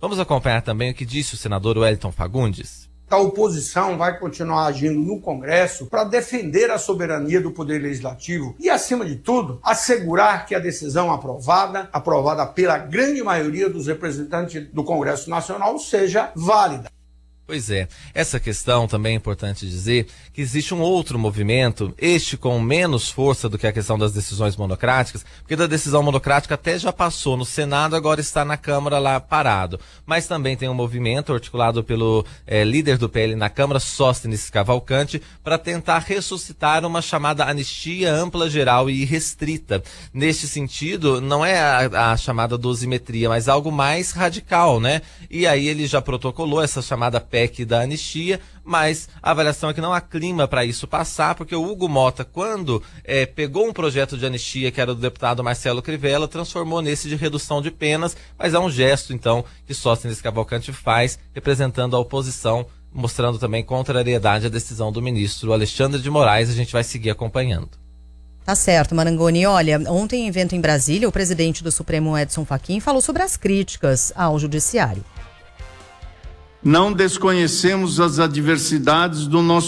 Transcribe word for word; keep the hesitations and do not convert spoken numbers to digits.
Vamos acompanhar também o que disse o senador Wellington Fagundes. A oposição vai continuar agindo no Congresso para defender a soberania do Poder Legislativo e, acima de tudo, assegurar que a decisão aprovada, aprovada pela grande maioria dos representantes do Congresso Nacional, seja válida. Pois é, essa questão também é importante dizer que existe um outro movimento, este com menos força do que a questão das decisões monocráticas, porque da decisão monocrática até já passou no Senado, agora está na Câmara lá parado. Mas também tem um movimento articulado pelo eh, líder do P L na Câmara, Sóstenes Cavalcante, para tentar ressuscitar uma chamada anistia ampla, geral e restrita. Neste sentido, não é a, a chamada dosimetria, mas algo mais radical, né? E aí ele já protocolou essa chamada P E C da anistia, mas a avaliação é que não há clima para isso passar, porque o Hugo Mota, quando é, pegou um projeto de anistia que era do deputado Marcelo Crivella, transformou nesse de redução de penas, mas é um gesto, então, que Sóstenes Cavalcante faz, representando a oposição, mostrando também contrariedade à decisão do ministro Alexandre de Moraes. A gente vai seguir acompanhando. Tá certo, Marangoni. Olha, ontem em evento em Brasília, o presidente do Supremo, Edson Fachin, falou sobre as críticas ao judiciário. Não desconhecemos as adversidades do nosso